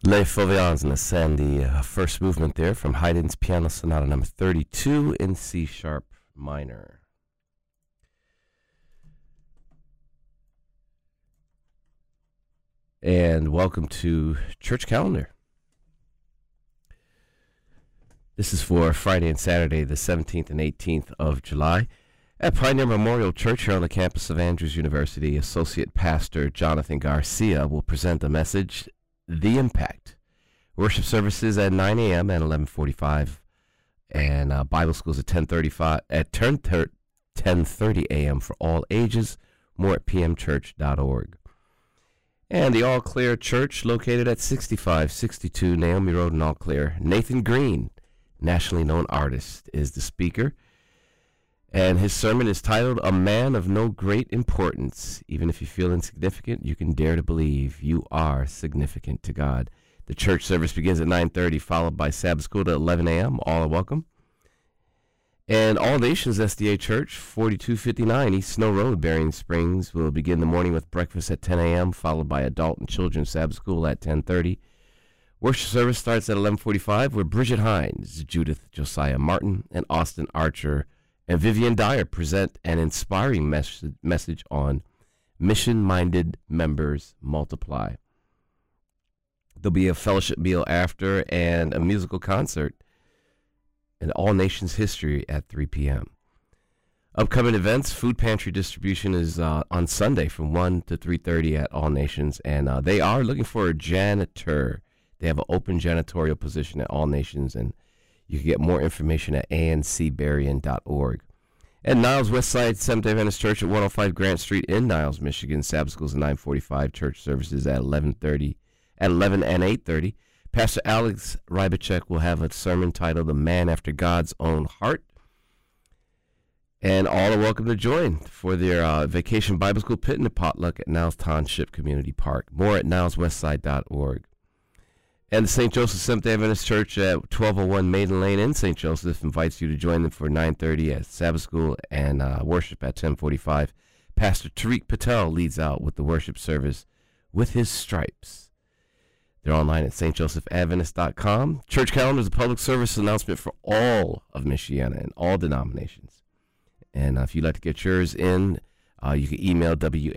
Les Fauvianes and the first movement there from Haydn's Piano Sonata number 32 in C sharp minor. And welcome to Church Calendar. This is for Friday and Saturday, the 17th and 18th of July. At Pioneer Memorial Church here on the campus of Andrews University, Associate Pastor Jonathan Garcia will present the message, The Impact. Worship services at 9 a.m. and 11:45, and Bible schools at 10:30 a.m. for all ages. More at pmchurch.org. And the All Clear Church, located at 6562 Naomi Road in All Clear. Nathan Green, nationally known artist, is the speaker. And his sermon is titled, A Man of No Great Importance. Even if you feel insignificant, you can dare to believe you are significant to God. The church service begins at 9:30, followed by Sabbath school at 11 a.m. All are welcome. And All Nations SDA Church, 4259 East Snow Road, Berrien Springs, will begin the morning with breakfast at 10 a.m., followed by Adult and Children's Sabbath school at 10:30. Worship service starts at 11:45, where Bridget Hines, Judith Josiah Martin, and Austin Archer and Vivian Dyer present an inspiring message on mission-minded members multiply. There'll be a fellowship meal after and a musical concert in All Nations History at 3 p.m. Upcoming events, food pantry distribution is on Sunday from 1 to 3:30 at All Nations, and they are looking for a janitor. They have an open janitorial position at All Nations, and you can get more information at ancberrien.org. At Niles Westside Seventh-day Adventist Church at 105 Grant Street in Niles, Michigan, Sabbath schools at 9:45, church services at 11 and 8:30. Pastor Alex Rybacek will have a sermon titled A Man After God's Own Heart. And all are welcome to join for their Vacation Bible School Picnic and Potluck at Niles Township Community Park. More at nileswestside.org. And the St. Joseph Seventh-day Adventist Church at 1201 Maiden Lane in St. Joseph invites you to join them for 9:30 at Sabbath school and worship at 10:45. Pastor Tariq Patel leads out with the worship service with his stripes. They're online at stjosephadventist.com. Church Calendar is a public service announcement for all of Michiana and all denominations. And if you'd like to get yours in, you can email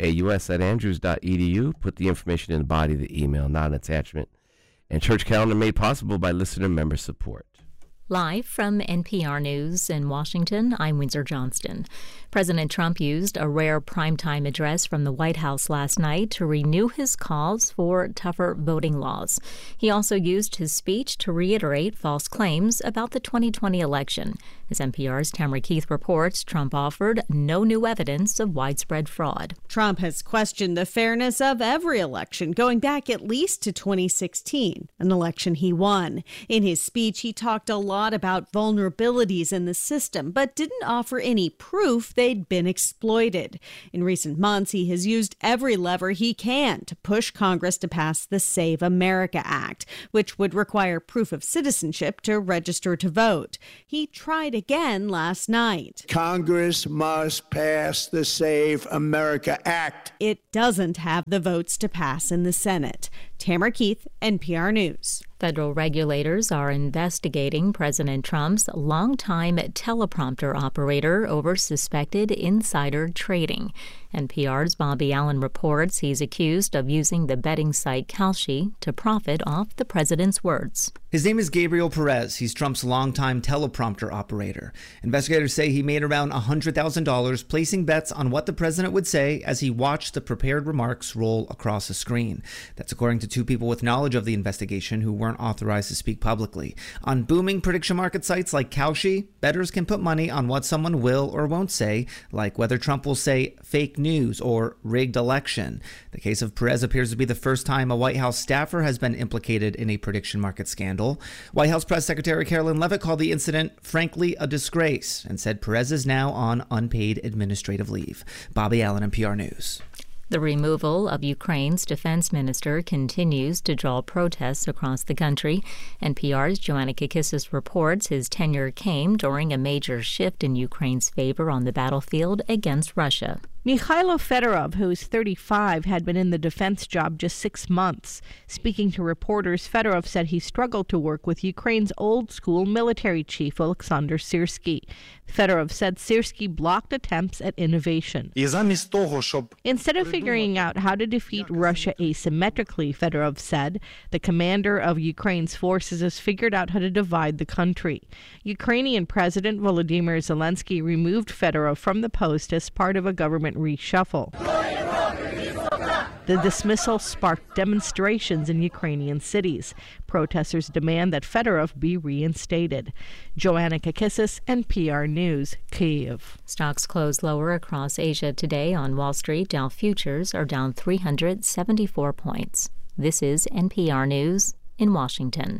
waus@andrews.edu. Put the information in the body of the email, not an attachment. And Church Calendar made possible by listener member support. Live from NPR News in Washington, I'm Windsor Johnston. President Trump used a rare primetime address from the White House last night to renew his calls for tougher voting laws. He also used his speech to reiterate false claims about the 2020 election. As NPR's Tamara Keith reports, Trump offered no new evidence of widespread fraud. Trump has questioned the fairness of every election, going back at least to 2016, an election he won. In his speech, he talked a lot about vulnerabilities in the system, but didn't offer any proof they'd been exploited. In recent months, he has used every lever he can to push Congress to pass the Save America Act, which would require proof of citizenship to register to vote. He tried again last night. Congress must pass the Save America Act. It doesn't have the votes to pass in the Senate. Tamara Keith, NPR News. Federal regulators are investigating President Trump's longtime teleprompter operator over suspected insider trading. NPR's Bobby Allen reports he's accused of using the betting site Kalshi to profit off the president's words. His name is Gabriel Perez. He's Trump's longtime teleprompter operator. Investigators say he made around $100,000 placing bets on what the president would say as he watched the prepared remarks roll across a screen. That's according to two people with knowledge of the investigation who weren't authorized to speak publicly. On booming prediction market sites like Kalshi, bettors can put money on what someone will or won't say, like whether Trump will say fake news or rigged election. The case of Perez appears to be the first time a White House staffer has been implicated in a prediction market scandal. White House Press Secretary Carolyn Leavitt called the incident, frankly, a disgrace, and said Perez is now on unpaid administrative leave. Bobby Allen, NPR News. The removal of Ukraine's defense minister continues to draw protests across the country. NPR's Joanna Kakissis reports his tenure came during a major shift in Ukraine's favor on the battlefield against Russia. Mikhailo Fedorov, who is 35, had been in the defense job just 6 months. Speaking to reporters, Fedorov said he struggled to work with Ukraine's old-school military chief, Oleksandr Syrsky. Fedorov said Syrsky blocked attempts at innovation. Instead of figuring out how to defeat Russia asymmetrically, Fedorov said, the commander of Ukraine's forces has figured out how to divide the country. Ukrainian President Volodymyr Zelensky removed Fedorov from the post as part of a government reshuffle. The dismissal sparked demonstrations in Ukrainian cities. Protesters demand that Fedorov be reinstated. Joanna Kakissis, NPR News, Kyiv. Stocks closed lower across Asia today. On Wall Street, Dow futures are down 374 points. This is NPR News in Washington.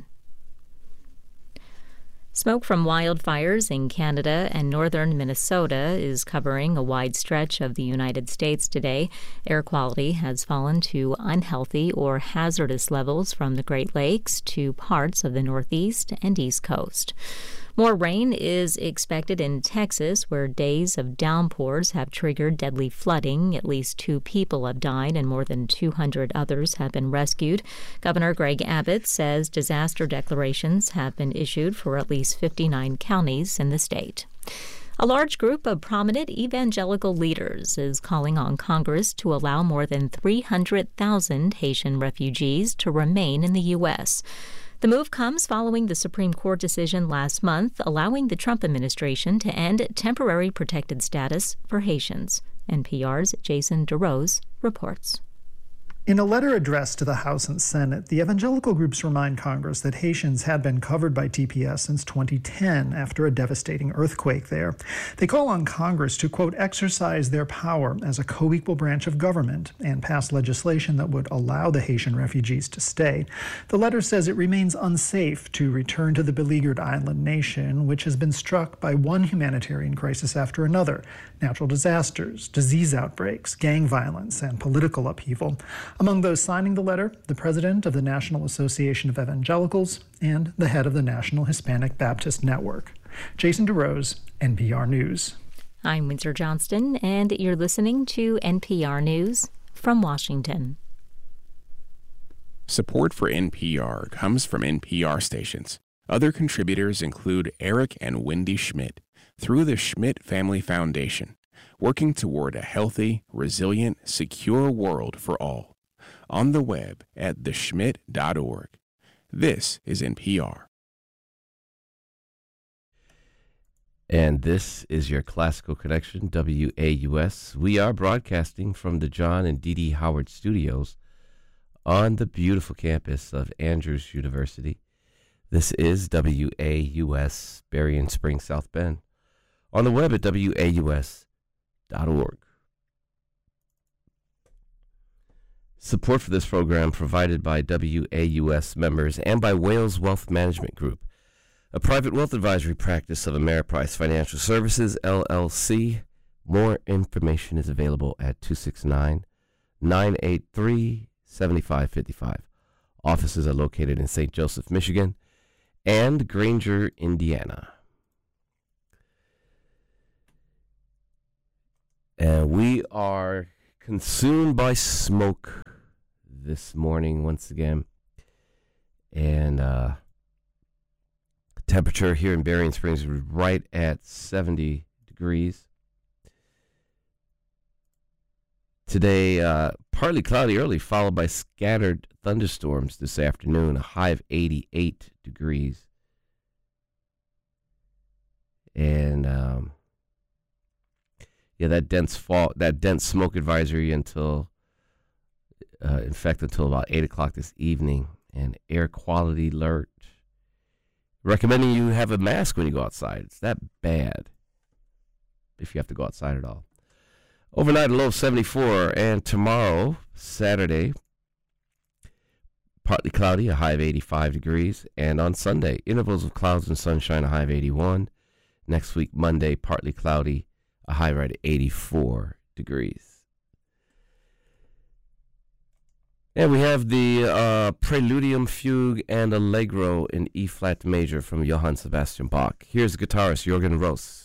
Smoke from wildfires in Canada and northern Minnesota is covering a wide stretch of the United States today. Air quality has fallen to unhealthy or hazardous levels from the Great Lakes to parts of the Northeast and East Coast. More rain is expected in Texas, where days of downpours have triggered deadly flooding. At least 2 people have died and more than 200 others have been rescued. Governor Greg Abbott says disaster declarations have been issued for at least 59 counties in the state. A large group of prominent evangelical leaders is calling on Congress to allow more than 300,000 Haitian refugees to remain in the U.S. The move comes following the Supreme Court decision last month allowing the Trump administration to end temporary protected status for Haitians. NPR's Jason DeRose reports. In a letter addressed to the House and Senate, the evangelical groups remind Congress that Haitians had been covered by TPS since 2010 after a devastating earthquake there. They call on Congress to, quote, exercise their power as a co-equal branch of government and pass legislation that would allow the Haitian refugees to stay. The letter says it remains unsafe to return to the beleaguered island nation, which has been struck by one humanitarian crisis after another: natural disasters, disease outbreaks, gang violence, and political upheaval. Among those signing the letter, the president of the National Association of Evangelicals and the head of the National Hispanic Baptist Network. Jason DeRose, NPR News. I'm Windsor Johnston, and you're listening to NPR News from Washington. Support for NPR comes from NPR stations. Other contributors include Eric and Wendy Schmidt through the Schmidt Family Foundation, working toward a healthy, resilient, secure world for all. On the web at theschmidt.org. This is NPR. And this is your Classical Connection, WAUS. We are broadcasting from the John and Dee Dee Howard Studios on the beautiful campus of Andrews University. This is WAUS, Berrien Springs, South Bend. On the web at WAUS.org. Support for this program provided by WAUS members and by Wales Wealth Management Group, a private wealth advisory practice of Ameriprise Financial Services, LLC. More information is available at 269-983-7555. Offices are located in St. Joseph, Michigan, and Granger, Indiana. And we are consumed by smoke this morning once again. And temperature here in Berrien Springs is right at 70 degrees. Today, partly cloudy early, followed by scattered thunderstorms this afternoon, a high of 88 degrees. And that dense smoke advisory until about 8 o'clock this evening, and air quality alert recommending you have a mask when you go outside. It's that bad if you have to go outside at all. Overnight, a low of 74, and tomorrow, Saturday, partly cloudy, a high of 85 degrees, and on Sunday, intervals of clouds and sunshine, a high of 81. Next week, Monday, partly cloudy, a high right at 84 degrees. And we have the Preludium, Fugue, and Allegro in E-flat major from Johann Sebastian Bach. Here's guitarist Jürgen Roos.